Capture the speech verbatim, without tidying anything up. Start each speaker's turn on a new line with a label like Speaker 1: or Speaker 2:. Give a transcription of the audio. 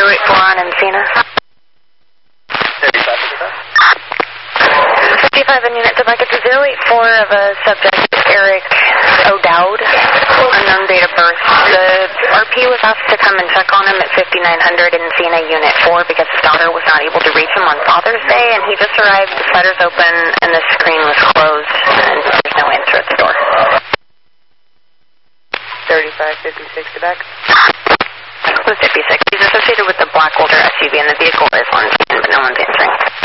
Speaker 1: zero eight four on Encina. fifty-five in unit to back. It's a zero eight four of a subject, Eric O'Dowd, unknown date of birth. The R P was asked to come and check on him at fifty-nine hundred Encina Unit four because his daughter was not able to reach him on Father's Day, and he just arrived, the shutters open, and the screen was closed, and there's no answer at the door.
Speaker 2: thirty-five fifty-six to back.
Speaker 1: With fifty-six. He's associated with the black older S U V, and the vehicle is on scene, but no one's answering.